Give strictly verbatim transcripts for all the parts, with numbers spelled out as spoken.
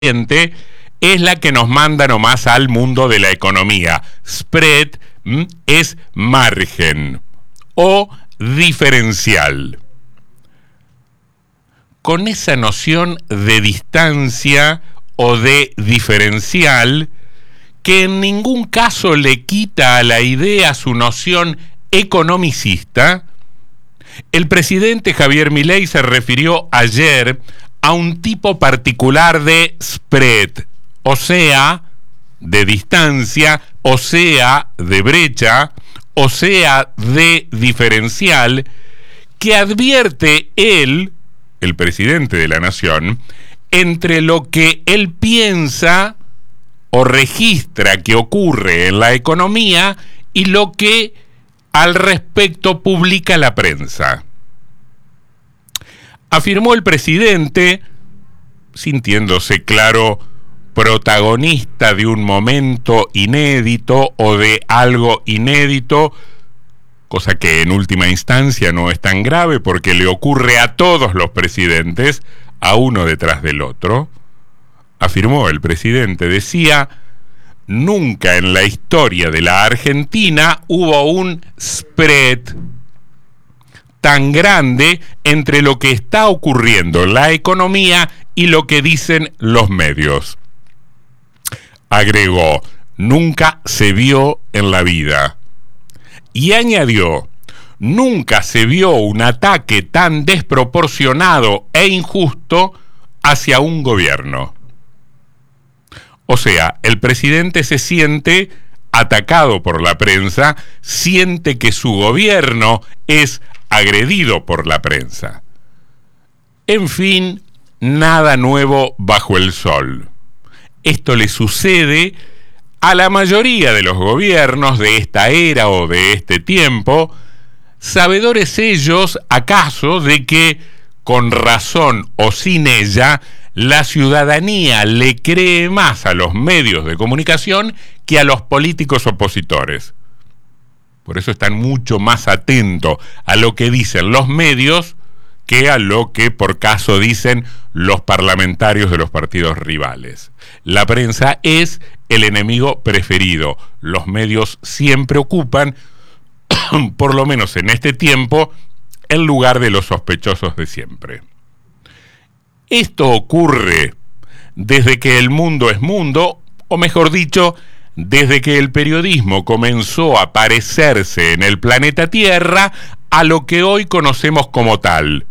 es la que nos manda nomás al mundo de la economía. Spread ¿m? es margen o diferencial. Con esa noción de distancia o de diferencial, que en ningún caso le quita a la idea su noción economicista, el presidente Javier Milei se refirió ayer a un tipo particular de spread, o sea, de distancia, o sea, de brecha, o sea, de diferencial, que advierte él, el presidente de la nación, entre lo que él piensa o registra que ocurre en la economía y lo que al respecto publica la prensa. Afirmó el presidente, sintiéndose claro protagonista de un momento inédito o de algo inédito, cosa que en última instancia no es tan grave porque le ocurre a todos los presidentes, a uno detrás del otro. Afirmó el presidente, decía: nunca en la historia de la Argentina hubo un spread tan grande entre lo que está ocurriendo en la economía y lo que dicen los medios. Agregó: nunca se vio en la vida. Y añadió: nunca se vio un ataque tan desproporcionado e injusto hacia un gobierno. O sea, el presidente se siente atacado por la prensa, siente que su gobierno es agredido por la prensa. En fin, nada nuevo bajo el sol. Esto le sucede a la mayoría de los gobiernos de esta era o de este tiempo, sabedores ellos, acaso, de que, con razón o sin ella, la ciudadanía le cree más a los medios de comunicación que a los políticos opositores. Por eso están mucho más atentos a lo que dicen los medios que a lo que por caso dicen los parlamentarios de los partidos rivales. La prensa es el enemigo preferido. Los medios siempre ocupan, por lo menos en este tiempo, el lugar de los sospechosos de siempre. Esto ocurre desde que el mundo es mundo, o mejor dicho, desde que el periodismo comenzó a parecerse en el planeta Tierra a lo que hoy conocemos como tal.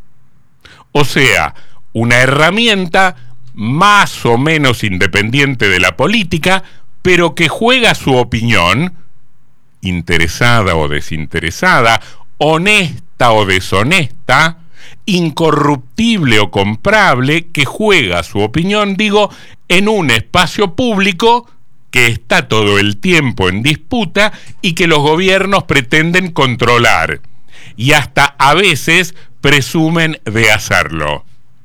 O sea, una herramienta más o menos independiente de la política, pero que juega su opinión, interesada o desinteresada, honesta o deshonesta, incorruptible o comprable, que juega su opinión, digo, en un espacio público que está todo el tiempo en disputa y que los gobiernos pretenden controlar y hasta a veces presumen de hacerlo.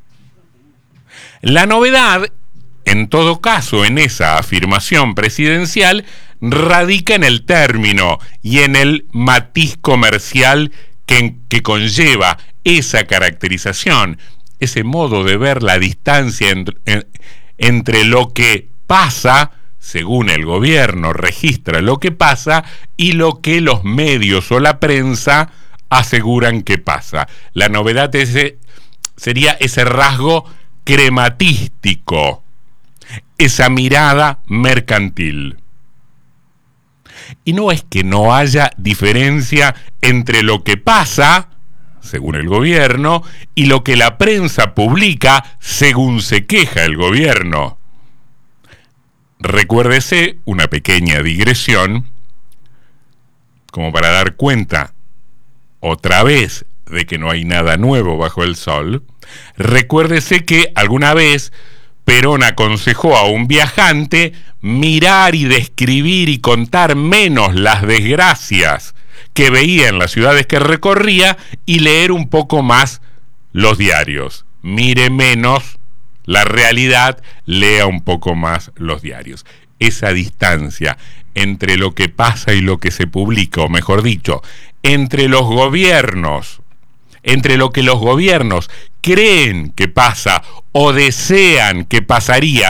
La novedad, en todo caso, en esa afirmación presidencial, radica en el término y en el matiz comercial que, que conlleva esa caracterización, ese modo de ver la distancia entre, en, entre lo que pasa, según el gobierno registra lo que pasa, y lo que los medios o la prensa aseguran que pasa. La novedad ese, sería ese rasgo crematístico, esa mirada mercantil. Y no es que no haya diferencia entre lo que pasa, según el gobierno, y lo que la prensa publica, según se queja el gobierno. Recuérdese, una pequeña digresión, como para dar cuenta otra vez de que no hay nada nuevo bajo el sol. Recuérdese que alguna vez Perón aconsejó a un viajante mirar y describir y contar menos las desgracias que veía en las ciudades que recorría y leer un poco más los diarios. Mire menos la realidad, lea un poco más los diarios. Esa distancia entre lo que pasa y lo que se publica, o mejor dicho, entre los gobiernos entre lo que los gobiernos creen que pasa o desean que pasaría